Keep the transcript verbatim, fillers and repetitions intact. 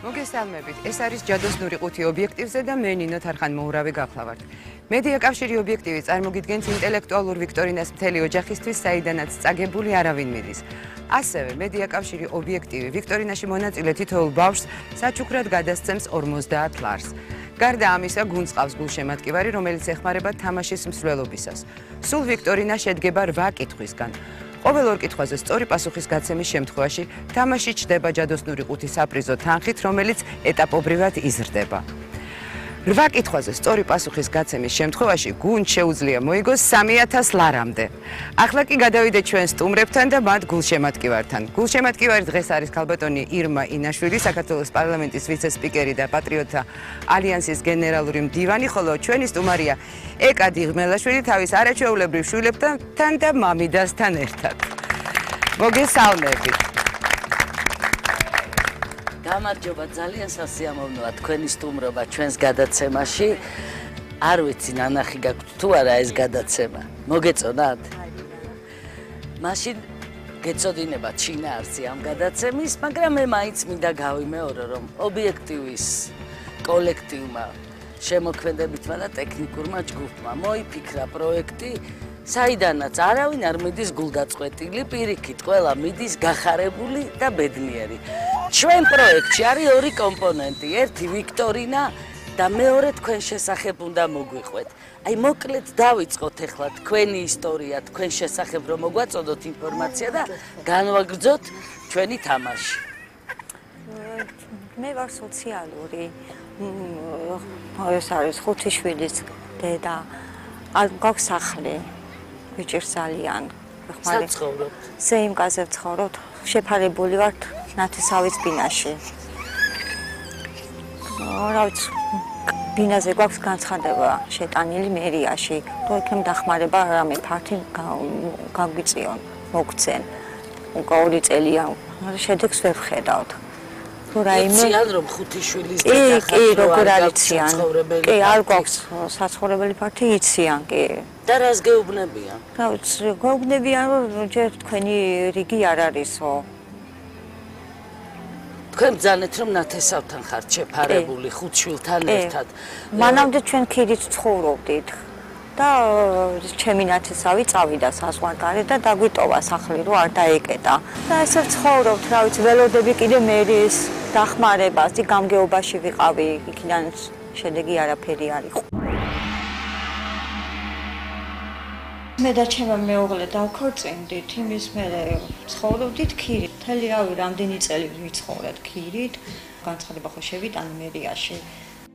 მოგესალმებით. ეს არის ჯადოსნური ყუთი ობიექტივზე და მე ნინო თარხან-მოურავი გახლავართ. მედია კავშირი ობიექტივი წარმოგიდგენს ინტელექტუალურ ვიქტორინას მთელი ოჯახისთვის, საიდანაც წაგებული არავინ მიდის. ასევე მედია კავშირი ობიექტივი ვიქტორინაში მონაწილე თითოეულ ბავშვს საჩუქრად გადასცემს ორმოცდაათ ლარს. გარდა ამისა, გუნდს ყავს გულშემატკივარი, რომელიც ეხმარება თამაშის მსვლელობისას. სულ ვიქტორინა შედგება რვა კითხვისგან. ყოველ ორ კითხვაზე სწორი პასუხის გაცემის შემთხვევაში თამაში ჩდება ჯადოსნური ყუთის საპრიზო თანხით, რომელიც ეტაპობრივად იზრდება. რვა კითხვაზე სწორი პასუხის გაცემის შემთხვევაში გუნდს შეუძლია მოიგოს სამი ათას ლარამდე. ახლა კი გადავიდეთ ჩვენ სტუმრებთან და მათ გულშემატკივართან. გულშემატკივარი დღეს არის ქალბატონი ირმა ინაშვილი, საქართველოს პარლამენტის ვიცე-სპიკერი და პატრიოტთა ალიანსის გენერალური მდივანი, ხოლო ჩვენი სტუმარია ეკადი ღმელაშვილი თავის არაჩვეულებრივ შვილებთან და მამიდასთან ერთად. მოგესალმებით. გამარჯობა, ძალიან სასიამოვნოა თქვენი სტუმრობა ჩვენს გადაცემაში. არ ვიცი, ნანახი გაქვთ თუ არა ეს გადაცემა. მოგეწონათ? მაშინ გეწოდინებათ შინაარსი ამ გადაცემის, მაგრამ მე მაინც მინდა გავიმეორო, რომ ობიექტივის კოლექტივმა, შემოქმედებითმა და ტექნიკურმა ჯგუფმა მოიფიქრა პროექტი, საიდანაც არავინ არ მიდის გულდაწყვეტილი, პირიქით ყველა მიდის გახარებული და ბედნიერი. ჩვენ პროექტში არის ორი კომპონენტი, ერთი ვიქტორინა და მეორე თქვენ შესახებ უნდა მოგვიყვეთ. აი მოკლედ დავიწყოთ ახლა თქვენი ისტორია, თქვენ შესახებ რომ მოგვაწოდოთ ინფორმაცია და განვაგრძოთ ჩვენი თამაში. მე ვარ სოციალური. ეს არის ხუთი შვილის დედა. გვაქვს სახლი. ვიჭირს ძალიან. საცხოვრობთ. სეიმკაზე ვცხოვრობთ. შეფარებული ვართ ნათესავის ბინაში. რა ვიცი, ბინაზე გვაქვს განცხადება შეტანილი მერიაში. თუ იქნებ დახმარება რამე ფართი გაგვიწიონ, მოგცენ. უკვე ორი წელია, შედეგს ვერ ვხედავთ. თუ რაიმე იციან რომ ხუთი შვილის კი, დედა კი, როგორ არ იციან. კი, არ გვაქვს საცხოვრებელი ფართი, იციან, კი. და რას გეუბნებიან? რა ვიცი, გეუბნებიან რომ ჯერ თქვენი რიგი არ არისო. თქვენ ბრძანეთ რომ ნათესავთან ხართ შეფარებული ხუთ შვილთან ერთად. მანამდე ჩვენ ქირით ცხოვრობდით და ჩემი ნათესავი წავიდა საზღვარგარეთ და დაგვიტოვა სახლი რომ არ დაეკეტა. და ესე ცხოვრობთ, რა ვიცი, ველოდები კიდე მერის დახმარებას, იქ გამგეობაში ვიყავი, იქიდან შედეგი არაფერი არ იყო. მე და ჩემი მეუღლე დავქორწინდით, იმის მერე ცხოვრობდით ქირით. მთელი რავი რამდენი წელი ვიცხოვრეთ ქირით. განცხადება ხო შევიტანე მერიაში.